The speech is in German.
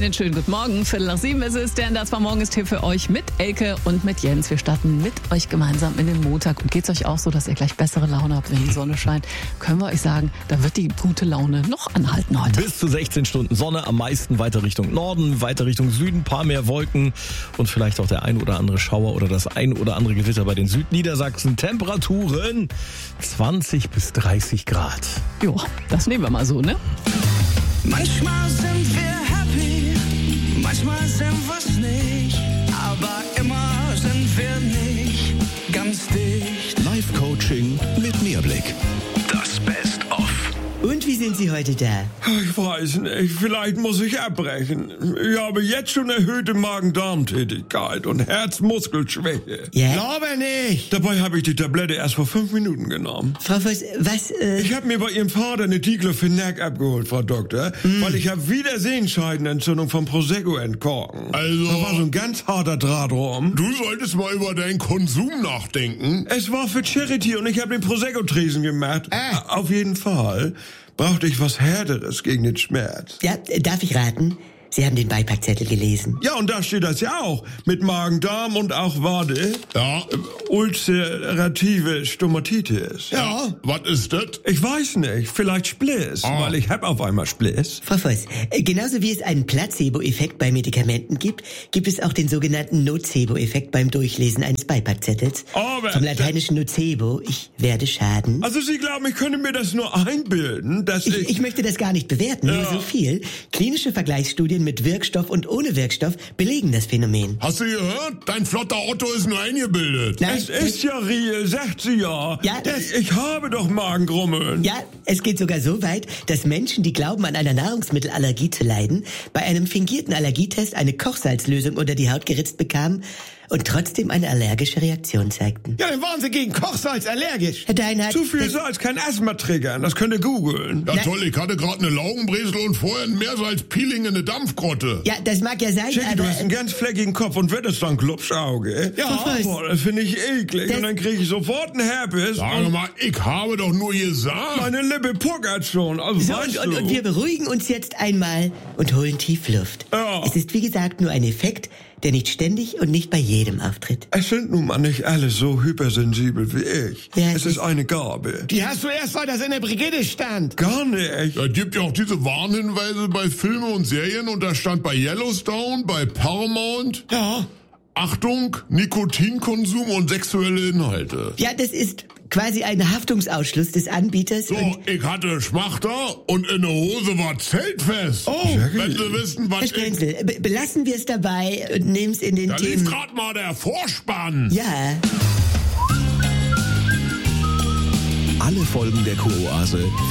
Einen schönen guten Morgen. 6:45 ist es, denn das war morgens Tipp für euch mit Elke und mit Jens. Wir starten mit euch gemeinsam in den Montag. Und geht's euch auch so, dass ihr gleich bessere Laune habt, wenn die Sonne scheint? Können wir euch sagen, da wird die gute Laune noch anhalten heute. Bis zu 16 Stunden Sonne, am meisten weiter Richtung Norden, weiter Richtung Süden, paar mehr Wolken und vielleicht auch der ein oder andere Schauer oder das ein oder andere Gewitter bei den Südniedersachsen. Temperaturen 20 bis 30 Grad. Jo, das nehmen wir mal so, ne? Manchmal sind wir happy, manchmal sind wir's nicht, aber immer sind wir nicht ganz dicht. Live-Coaching mit Mehrblick. Das Best-of. Und wie sind Sie heute da? Ich weiß nicht, vielleicht muss ich abbrechen. Ich habe jetzt schon erhöhte Magen-Darm-Tätigkeit und Herzmuskelschwäche. Ja? Glaube nicht! Dabei habe ich die Tablette erst vor 5 Minuten genommen. Frau Voss, was, Ich habe mir bei Ihrem Vater eine Diclofenac abgeholt, Frau Doktor, weil ich habe wieder Sehenscheidenentzündung vom Prosecco entkorken. Also, Da war so ein ganz harter Draht rum. du solltest mal über deinen Konsum nachdenken. Es war für Charity und ich habe den Prosecco-Tresen gemacht. Auf jeden Fall brauchte ich was Härteres gegen den Schmerz. ja, darf ich raten? Sie haben den Beipackzettel gelesen. Ja, und da steht das ja auch. Mit Magen-Darm und auch, warte, Ja. ulcerative Stomatitis. Ja. Was ist das? Ich weiß nicht, vielleicht Spliss, weil ich hab auf einmal Spliss. Frau Voss, genauso wie es einen Placebo-Effekt bei Medikamenten gibt, gibt es auch den sogenannten Nocebo-Effekt beim Durchlesen eines Beipackzettels. Aber- Vom lateinischen Nocebo, ich werde schaden. Also Sie glauben, ich könnte mir das nur einbilden, dass Ich möchte das gar nicht bewerten, nur so viel. Klinische Vergleichsstudien mit Wirkstoff und ohne Wirkstoff belegen das Phänomen. Hast du gehört? Dein flotter Otto ist nur eingebildet. Nein, Es ist ja real, sagt sie ja. Ja. Ich habe doch Magengrummeln. Ja, es geht sogar so weit, dass Menschen, die glauben, an einer Nahrungsmittelallergie zu leiden, bei einem fingierten Allergietest eine Kochsalzlösung unter die Haut geritzt bekamen und trotzdem eine allergische Reaktion zeigten. Ja, dann waren Sie gegen Kochsalz allergisch. Herr Deinhardt, Zu viel Salz kann Asthma triggern, das könnt ihr googeln. Ja toll, ich hatte gerade eine Laugenbresel und vorher ein Meersalz-Peeling in eine Dampfgrotte. ja, das mag ja sein, Jackie, du aber hast einen ganz fleckigen Kopf und wird es dann Glubschauge. Frau Voss. Boah, das finde ich eklig. Das- Und dann kriege ich sofort einen Herpes. Sag mal, ich habe doch nur gesagt. Meine Lippe puckert schon. Also so, weißt und du. wir beruhigen uns jetzt einmal und holen tief Luft. Ja. Es ist wie gesagt nur ein Effekt, der nicht ständig und nicht bei jedem auftritt. Es sind nun mal nicht alle so hypersensibel wie ich. Ja, Es ist eine Gabe. Die hast du erst, weil das in der Brigitte stand. Gar nicht. Es gibt ja auch diese Warnhinweise bei Filmen und Serien und da stand bei Yellowstone, bei Paramount, Ja. Achtung, Nikotinkonsum und sexuelle Inhalte. Ja, das ist quasi ein Haftungsausschluss des Anbieters. So, Und ich hatte Schmachter und in der Hose war zeltfest. Oh, wenn Sie wissen, Herr was Stenzel, belassen wir es dabei und nehmen es in den Da lief Themen. grad mal der Vorspann. Ja. Alle Folgen der Kuroase